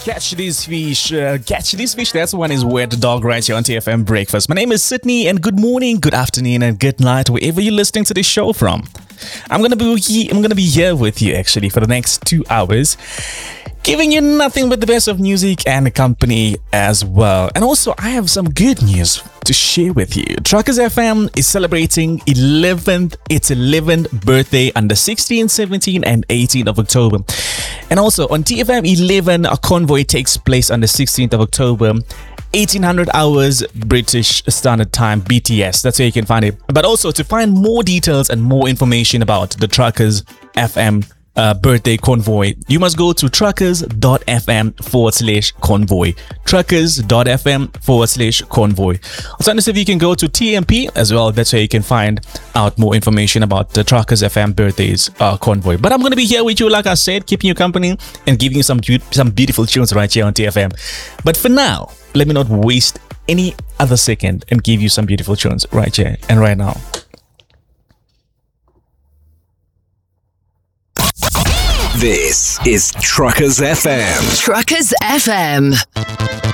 Catch these fish. Catch these fish. That's one is Wet Dog right here on TFM Breakfast. My name is Sydney, and good morning, good afternoon, and good night wherever you're listening to this show from. I'm gonna be here with you actually for the next 2 hours, giving you nothing but the best of music and company as well. And also, I have some good news to share with you. Truckers FM is celebrating its 11th birthday on the 16th, 17th, and 18th of October. And also on TFM 11, a convoy takes place on the 16th of October. 1800 hours British Standard Time, BTS. That's where you can find it. But also to find more details and more information about the Truckers FM birthday convoy, you must go to truckers.fm/convoy. Truckers.fm/convoy. Also, if you can go to TMP as well, that's where you can find out more information about the Truckers FM birthdays convoy. But I'm going to be here with you, like I said, keeping you company and giving you some beautiful tunes right here on TFM. But for now, let me not waste any other second and give you some beautiful tunes right here and right now. This is Truckers FM. Truckers FM.